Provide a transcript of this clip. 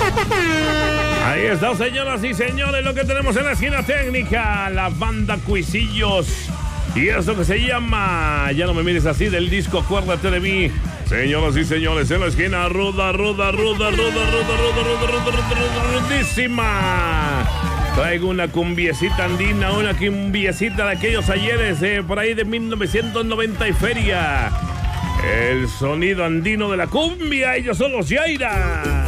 Ahí está, señoras y señores, lo que tenemos en la esquina técnica, la banda Cuisillos. Y eso que se llama, ya no me mires así, del disco Acuérdate de mí. Señoras y señores, en la esquina, rudísima. Traigo una cumbiecita andina, una cumbiecita de aquellos ayeres, por ahí de 1990 y feria. El sonido andino de la cumbia, ellos son los Yaira.